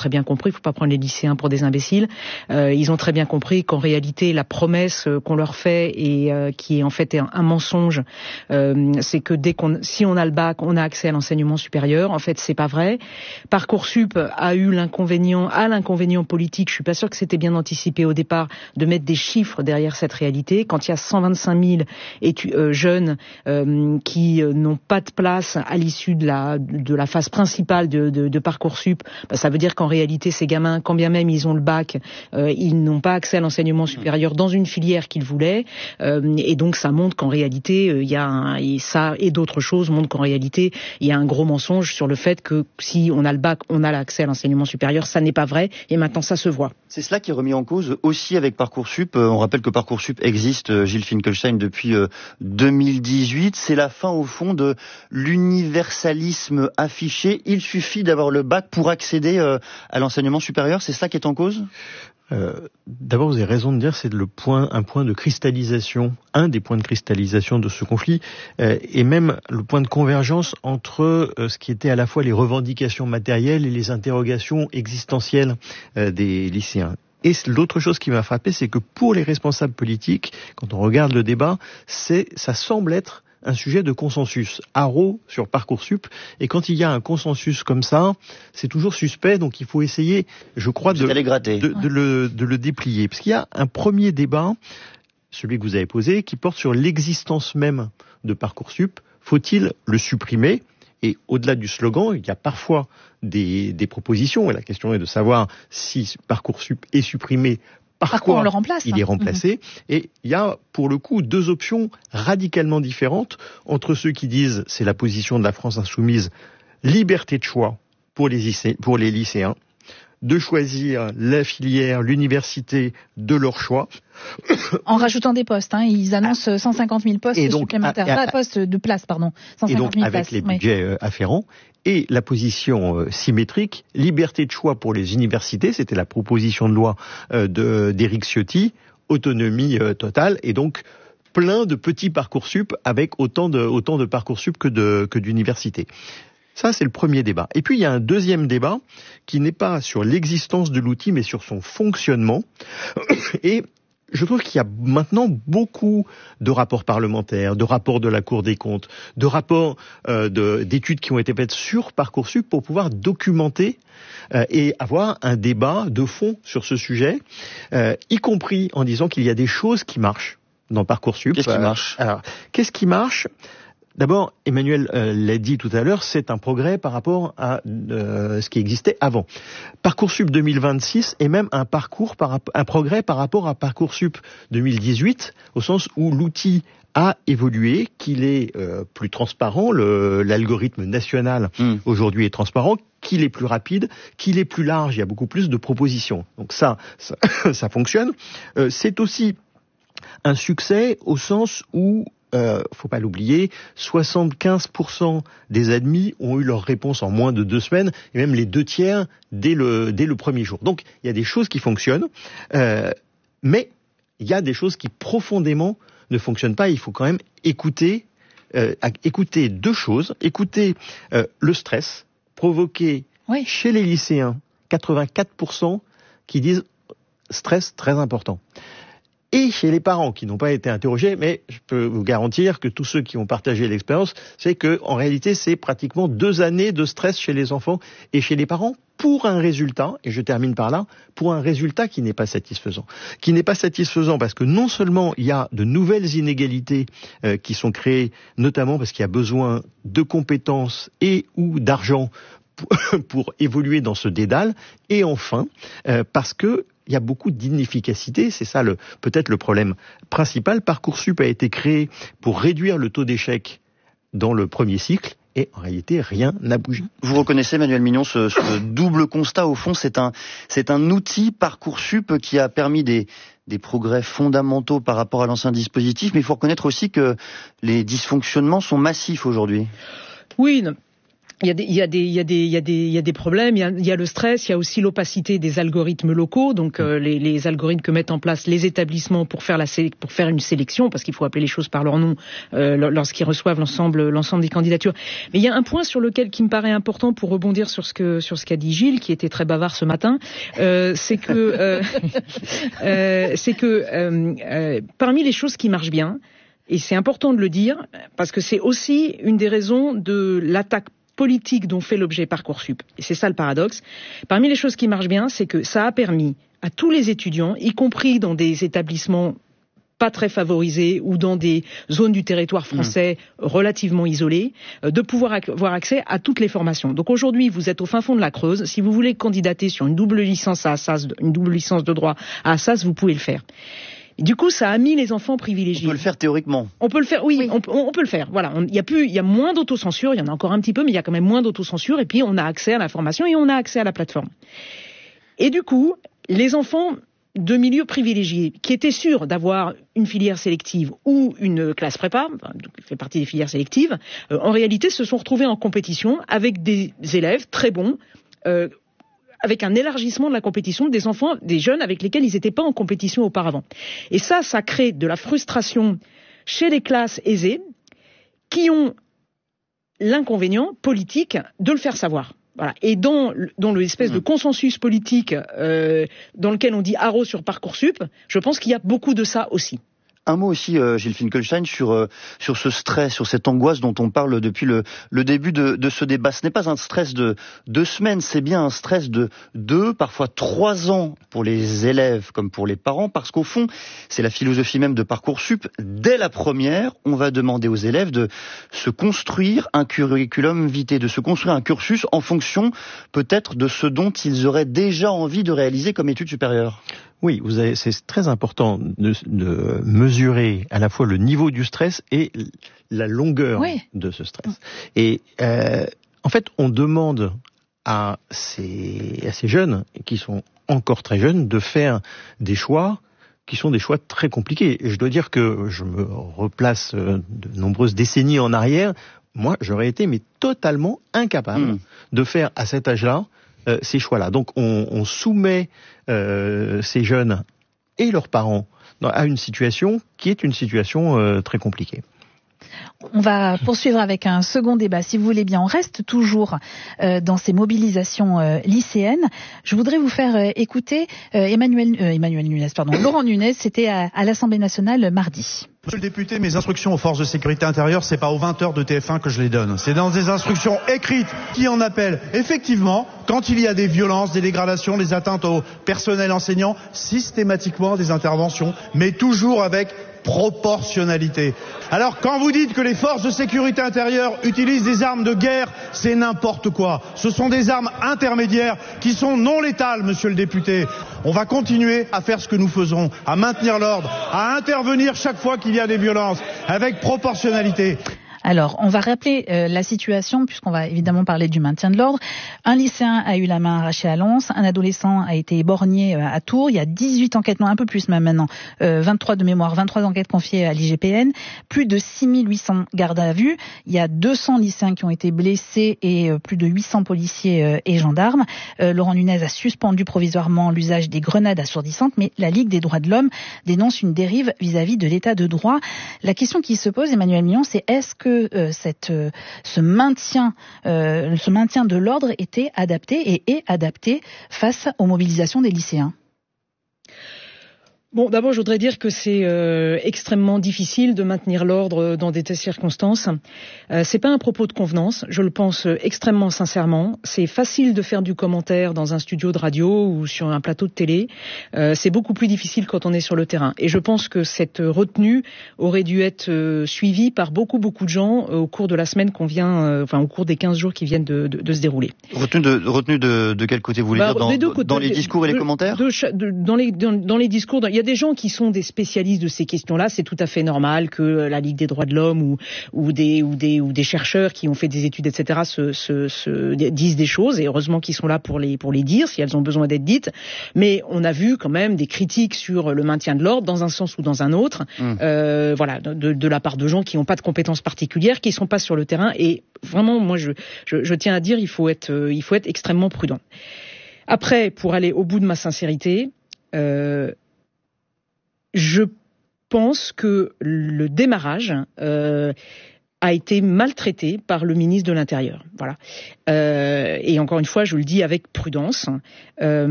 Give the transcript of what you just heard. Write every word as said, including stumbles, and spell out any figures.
très bien compris, il ne faut pas prendre les lycéens pour des imbéciles, euh, ils ont très bien compris qu'en réalité, la promesse qu'on leur fait et euh, qui est en fait un, un mensonge, euh, c'est que dès qu'on, si on a le bac, on a accès à l'enseignement supérieur. En fait, c'est pas vrai. Parcoursup a eu l'inconvénient, a l'inconvénient politique, je suis pas sûre que c'était bien anticipé au départ, de mettre des chiffres derrière cette réalité. Quand il y a cent vingt-cinq mille étu- euh, jeunes euh, qui euh, n'ont pas de place à l'issue de la de la phase principale de, de, de Parcoursup, bah, ça veut dire qu'en réalité, ces gamins, quand bien même ils ont le bac, euh, ils n'ont pas accès à l'enseignement supérieur dans une filière qu'ils voulaient. Euh, et donc, ça montre qu'en réalité, il euh, y a un, et ça et d'autres choses montrent qu'en réalité, il y a un gros mensonge sur le fait que si on a le bac, on a l'accès à l'enseignement supérieur. Ça n'est pas vrai. Et maintenant, ça se voit. C'est cela qui est remis en cause aussi avec Parcoursup. On rappelle que Parcoursup existe, Gilles Finkelstein, depuis deux mille dix-huit. C'est la fin, au fond, de l'universalisme affiché. Il suffit d'avoir le bac pour accéder à l'enseignement supérieur. C'est cela qui est en cause ? Euh, d'abord, vous avez raison de dire, c'est le point, un point de cristallisation, un des points de cristallisation de ce conflit, euh, et même le point de convergence entre euh, ce qui était à la fois les revendications matérielles et les interrogations existentielles euh, des lycéens. Et l'autre chose qui m'a frappé, c'est que pour les responsables politiques, quand on regarde le débat, c'est, ça semble être un sujet de consensus. Haro sur Parcoursup, et quand il y a un consensus comme ça, c'est toujours suspect, donc il faut essayer, je crois, de, de, de, de, le, de le déplier. Parce qu'il y a un premier débat, celui que vous avez posé, qui porte sur l'existence même de Parcoursup. Faut-il le supprimer ? Et au-delà du slogan, il y a parfois des, des propositions, et la question est de savoir si Parcoursup est supprimé, par, par quoi, quoi on le remplace, il est remplacé. Mmh. Et il y a, pour le coup, deux options radicalement différentes entre ceux qui disent, c'est la position de la France insoumise, liberté de choix pour les, lycé- pour les lycéens, de choisir la filière, l'université de leur choix. En rajoutant des postes, hein. Ils annoncent cent cinquante mille postes donc, supplémentaires. À, à, à, postes de places, pardon. cent cinquante mille et donc, avec places, les oui. budgets euh, afférents. Et la position euh, symétrique, liberté de choix pour les universités, c'était la proposition de loi euh, de, d'Éric Ciotti, autonomie euh, totale, et donc plein de petits Parcoursup avec autant de, autant de Parcoursup que, de, que d'universités. Ça, c'est le premier débat. Et puis, il y a un deuxième débat qui n'est pas sur l'existence de l'outil, mais sur son fonctionnement. Et je trouve qu'il y a maintenant beaucoup de rapports parlementaires, de rapports de la Cour des comptes, de rapports euh, de, d'études qui ont été faites sur Parcoursup pour pouvoir documenter euh, et avoir un débat de fond sur ce sujet, euh, y compris en disant qu'il y a des choses qui marchent dans Parcoursup. Qu'est-ce qui marche ? Alors, qu'est-ce qui marche ? D'abord, Emmanuel euh, l'a dit tout à l'heure, c'est un progrès par rapport à euh, ce qui existait avant. Parcoursup deux mille vingt-six est même un parcours, par, un progrès par rapport à Parcoursup deux mille dix-huit, au sens où l'outil a évolué, qu'il est euh, plus transparent, le, l'algorithme national mmh. aujourd'hui est transparent, qu'il est plus rapide, qu'il est plus large, il y a beaucoup plus de propositions. Donc ça, ça, ça fonctionne. Euh, c'est aussi un succès au sens où Euh, faut pas l'oublier, soixante-quinze pour cent des admis ont eu leur réponse en moins de deux semaines, et même les deux tiers dès le, dès le premier jour. Donc, il y a des choses qui fonctionnent, euh, mais il y a des choses qui profondément ne fonctionnent pas. Il faut quand même écouter, euh, écouter deux choses. Écouter euh, le stress provoqué oui. chez les lycéens, quatre-vingt-quatre pour cent qui disent stress très important. Et chez les parents qui n'ont pas été interrogés, mais je peux vous garantir que tous ceux qui ont partagé l'expérience, c'est que en réalité, c'est pratiquement deux années de stress chez les enfants et chez les parents pour un résultat, et je termine par là, pour un résultat qui n'est pas satisfaisant. Qui n'est pas satisfaisant parce que non seulement il y a de nouvelles inégalités euh, qui sont créées, notamment parce qu'il y a besoin de compétences et ou d'argent pour, pour évoluer dans ce dédale, et enfin, euh, parce que il y a beaucoup d'inefficacité, c'est ça le, peut-être le problème principal. Parcoursup a été créé pour réduire le taux d'échec dans le premier cycle, et en réalité, rien n'a bougé. Vous reconnaissez, Emmanuel Mignon, ce, ce double constat, au fond, c'est un, c'est un outil Parcoursup qui a permis des, des progrès fondamentaux par rapport à l'ancien dispositif, mais il faut reconnaître aussi que les dysfonctionnements sont massifs aujourd'hui. Oui, non. Il y a des, il y a des, il y a des, il y a des, il y a des problèmes. Il y a, il y a le stress. Il y a aussi l'opacité des algorithmes locaux. Donc euh, les, les algorithmes que mettent en place les établissements pour faire la pour faire une sélection, parce qu'il faut appeler les choses par leur nom euh, lorsqu'ils reçoivent l'ensemble l'ensemble des candidatures. Mais il y a un point sur lequel qui me paraît important pour rebondir sur ce que sur ce qu'a dit Gilles, qui était très bavard ce matin. Euh, c'est que euh, euh, c'est que euh, euh, parmi les choses qui marchent bien, et c'est important de le dire, parce que c'est aussi une des raisons de l'attaque politique dont fait l'objet Parcoursup. Et c'est ça le paradoxe. Parmi les choses qui marchent bien, c'est que ça a permis à tous les étudiants, y compris dans des établissements pas très favorisés ou dans des zones du territoire français mmh. relativement isolées, de pouvoir avoir accès à toutes les formations. Donc aujourd'hui, vous êtes au fin fond de la Creuse. Si vous voulez candidater sur une double licence à Assas, une double licence de droit à Assas, vous pouvez le faire. Et du coup, ça a mis les enfants privilégiés. On peut le faire théoriquement. On peut le faire, oui, oui. On, on, on peut le faire. Voilà, il y a plus, il y a moins d'autocensure. Il y en a encore un petit peu, mais il y a quand même moins d'autocensure. Et puis, on a accès à l'information et on a accès à la plateforme. Et du coup, les enfants de milieux privilégiés, qui étaient sûrs d'avoir une filière sélective ou une classe prépa, qui fait partie des filières sélectives, euh, en réalité, se sont retrouvés en compétition avec des élèves très bons. Euh, avec un élargissement de la compétition des enfants, des jeunes avec lesquels ils n'étaient pas en compétition auparavant. Et ça, ça crée de la frustration chez les classes aisées qui ont l'inconvénient politique de le faire savoir. Voilà. Et dans, dans l'espèce mmh. de consensus politique euh, dans lequel on dit haro sur Parcoursup, je pense qu'il y a beaucoup de ça aussi. Un mot aussi, euh, Gilles Finkelstein, sur euh, sur ce stress, sur cette angoisse dont on parle depuis le, le début de, de ce débat. Ce n'est pas un stress de deux semaines, c'est bien un stress de deux, parfois trois ans pour les élèves comme pour les parents, parce qu'au fond, c'est la philosophie même de Parcoursup. Dès la première, on va demander aux élèves de se construire un curriculum vitae, de se construire un cursus en fonction peut-être de ce dont ils auraient déjà envie de réaliser comme études supérieures. Oui, vous avez, c'est très important de, de mesurer à la fois le niveau du stress et la longueur oui. de ce stress. Et euh, en fait, on demande à ces, à ces jeunes, qui sont encore très jeunes, de faire des choix qui sont des choix très compliqués. Et je dois dire que je me replace de nombreuses décennies en arrière. Moi, j'aurais été mais totalement incapable mmh. de faire à cet âge-là Euh, ces choix-là. Donc on, on soumet euh, ces jeunes et leurs parents à une situation qui est une situation euh, très compliquée. On va poursuivre avec un second débat, si vous voulez bien. On reste toujours euh, dans ces mobilisations euh, lycéennes. Je voudrais vous faire euh, écouter euh, Emmanuel, euh, Emmanuel Nunez, pardon, Laurent Nunez, c'était à, à l'Assemblée nationale mardi. Monsieur le député, mes instructions aux forces de sécurité intérieure, c'est pas aux vingt heures de T F un que je les donne. C'est dans des instructions écrites qui en appellent, effectivement, quand il y a des violences, des dégradations, des atteintes au personnel enseignant, systématiquement des interventions, mais toujours avec proportionnalité. Alors quand vous dites que les forces de sécurité intérieure utilisent des armes de guerre, c'est n'importe quoi. Ce sont des armes intermédiaires qui sont non létales, monsieur le député. On va continuer à faire ce que nous faisons, à maintenir l'ordre, à intervenir chaque fois qu'il y a des violences, avec proportionnalité. Alors, on va rappeler euh, la situation, puisqu'on va évidemment parler du maintien de l'ordre. Un lycéen a eu la main arrachée à Lens, un adolescent a été éborgné euh, à Tours. Il y a dix-huit enquêtes, non un peu plus même maintenant, euh, vingt-trois de mémoire, vingt-trois enquêtes confiées à l'I G P N, plus de six mille huit cents gardes à vue. Il y a deux cents lycéens qui ont été blessés et euh, plus de huit cents policiers euh, et gendarmes. Euh, Laurent Nunez a suspendu provisoirement l'usage des grenades assourdissantes, mais la Ligue des droits de l'homme dénonce une dérive vis-à-vis de l'état de droit. La question qui se pose, Emmanuel Millon, c'est est-ce que Euh, cette, euh, ce maintien, euh, ce maintien de l'ordre était adapté et est adapté face aux mobilisations des lycéens? Bon, d'abord, je voudrais dire que c'est euh, extrêmement difficile de maintenir l'ordre dans des telles circonstances. Euh, c'est pas un propos de convenance, je le pense euh, extrêmement sincèrement. C'est facile de faire du commentaire dans un studio de radio ou sur un plateau de télé. Euh, c'est beaucoup plus difficile quand on est sur le terrain. Et je pense que cette retenue aurait dû être euh, suivie par beaucoup, beaucoup de gens euh, au cours de la semaine qu'on vient, euh, enfin au cours des quinze jours qui viennent de, de, de se dérouler. Retenue de, retenue de, de quel côté vous voulez bah, dire dans, dans les discours et les de, commentaires de, de, de, Dans les, dans, dans les discours, il y a a des gens qui sont des spécialistes de ces questions-là. C'est tout à fait normal que la Ligue des droits de l'homme ou, ou des ou des ou des chercheurs qui ont fait des études, et cetera, se, se, se disent des choses. Et heureusement qu'ils sont là pour les pour les dire si elles ont besoin d'être dites. Mais on a vu quand même des critiques sur le maintien de l'ordre dans un sens ou dans un autre. Mmh. Euh, voilà, de, de la part de gens qui n'ont pas de compétences particulières, qui sont pas sur le terrain. Et vraiment, moi, je, je, je tiens à dire, il faut être, euh, il faut être extrêmement prudent. Après, pour aller au bout de ma sincérité, euh, je pense que le démarrage euh, a été maltraité par le ministre de l'Intérieur. Voilà. Euh, et encore une fois, je le dis avec prudence. Euh,